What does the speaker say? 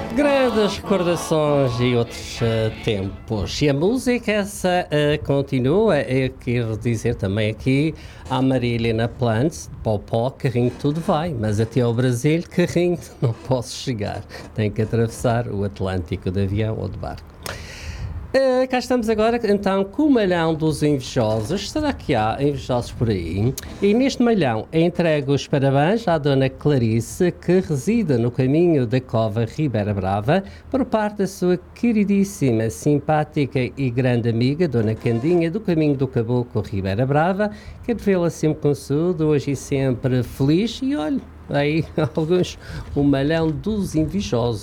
Grandes recordações e outros tempos. E a música essa continua. Eu quero dizer também aqui à Maria Helena Plants, Popó, carrinho tudo vai, mas até ao Brasil, carrinho não posso chegar. Tenho que atravessar o Atlântico de avião ou de barco. Cá estamos agora, então, com o malhão dos invejosos. Será que há invejosos por aí? E neste malhão entrego os parabéns à Dona Clarice, que reside no caminho da Cova Ribeira Brava, por parte da sua queridíssima, simpática e grande amiga, Dona Candinha, do caminho do Caboclo Ribeira Brava. Quero vê-la sempre consudo, hoje e sempre feliz. E olha, aí alguns, o malhão dos invejosos.